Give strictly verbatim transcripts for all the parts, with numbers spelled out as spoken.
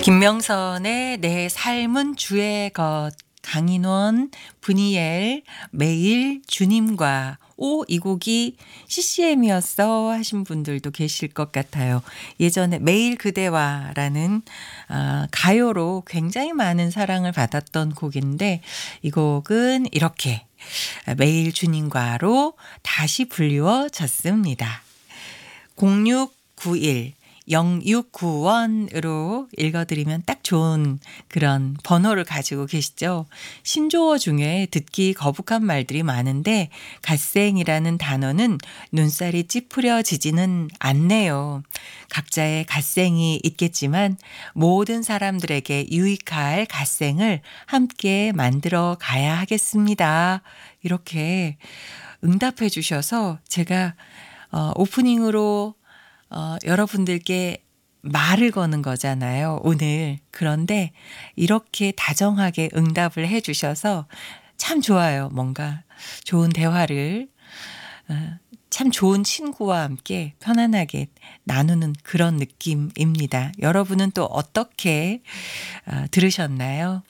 김명선의 내 삶은 주의 것, 강인원, 브니엘, 매일 주님과 오, 이 곡이 씨씨엠이었어 하신 분들도 계실 것 같아요. 예전에 매일 그대와라는 아, 가요로 굉장히 많은 사랑을 받았던 곡인데 이 곡은 이렇게 매일 주님과로 다시 불리워졌습니다. 공육구일 영육구원으로 읽어드리면 딱 좋은 그런 번호를 가지고 계시죠. 신조어 중에 듣기 거북한 말들이 많은데 갓생이라는 단어는 눈살이 찌푸려지지는 않네요. 각자의 갓생이 있겠지만 모든 사람들에게 유익할 갓생을 함께 만들어 가야 하겠습니다. 이렇게 응답해 주셔서 제가 어, 오프닝으로 어, 여러분들께 말을 거는 거잖아요, 오늘. 그런데 이렇게 다정하게 응답을 해 주셔서 참 좋아요. 뭔가 좋은 대화를, 어, 참 좋은 친구와 함께 편안하게 나누는 그런 느낌입니다. 여러분은 또 어떻게 어, 들으셨나요?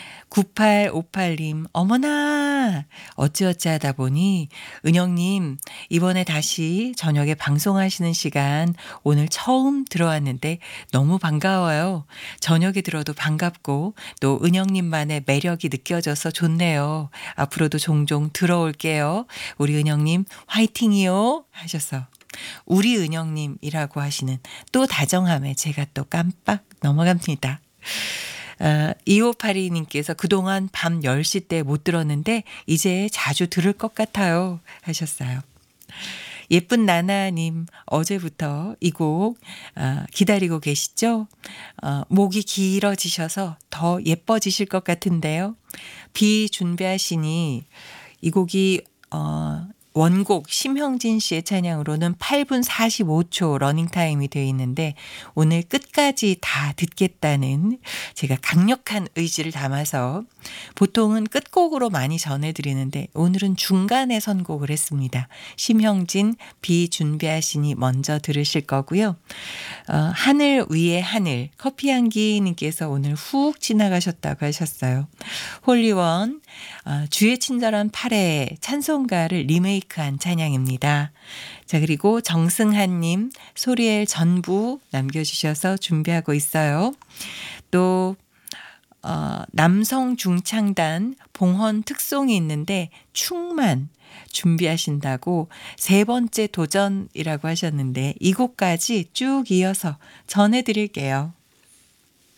구팔오팔님, 어머나! 어찌어찌 하다 보니, 은영님, 이번에 다시 저녁에 방송하시는 시간 오늘 처음 들어왔는데 너무 반가워요. 저녁에 들어도 반갑고, 또 은영님만의 매력이 느껴져서 좋네요. 앞으로도 종종 들어올게요. 우리 은영님, 화이팅이요! 하셔서. 우리 은영님이라고 하시는 또 다정함에 제가 또 깜빡 넘어갑니다. 어, 이오팔이님께서 그동안 밤 열 시 때 못 들었는데 이제 자주 들을 것 같아요 하셨어요. 예쁜 나나님 어제부터 이 곡 어, 기다리고 계시죠? 어, 목이 길어지셔서 더 예뻐지실 것 같은데요. 비 준비하시니 이 곡이 어, 원곡 심형진 씨의 찬양으로는 팔 분 사십오 초 러닝타임이 되어 있는데 오늘 끝까지 다 듣겠다는 제가 강력한 의지를 담아서 보통은 끝곡으로 많이 전해드리는데 오늘은 중간에 선곡을 했습니다. 심형진 비 준비하시니 먼저 들으실 거고요. 어, 하늘 위에 하늘 커피향기님께서 오늘 훅 지나가셨다고 하셨어요. 홀리원 어, 주의 친절한 팔에 찬송가를 리메이크한 찬양입니다. 자, 그리고 정승한님 소리엘 전부 남겨주셔서 준비하고 있어요. 또 어, 남성 중창단 봉헌 특송이 있는데 충만 준비하신다고 세 번째 도전이라고 하셨는데 이 곡까지 쭉 이어서 전해드릴게요.